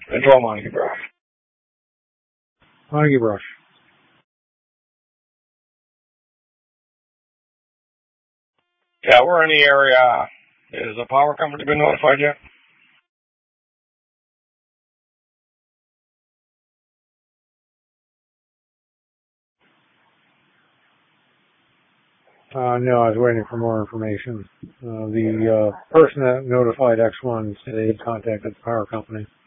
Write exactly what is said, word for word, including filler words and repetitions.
Control Montague Brush. Montague Brush. Yeah, we're in the area. Is the power company been notified yet? Uh, no, I was waiting for more information. Uh, the uh, person that notified X one said they had contacted the power company.